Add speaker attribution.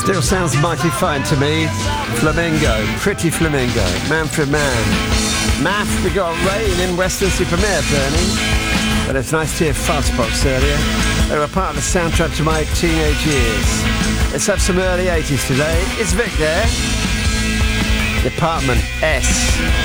Speaker 1: Still sounds mighty fine to me. Flamingo, Pretty Flamingo, Manfred Mann. Math, we got rain in Weston-super-Mare, Bernie. But it's nice to hear Fuzzbox earlier. They were part of the soundtrack to my teenage years. Let's have some early 80s today. Is Vic there? Department S.